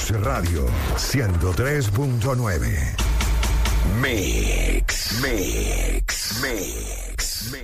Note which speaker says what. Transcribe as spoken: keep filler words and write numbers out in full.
Speaker 1: Blocks Radio ciento tres punto nueve. Mix, mix, mix, mix.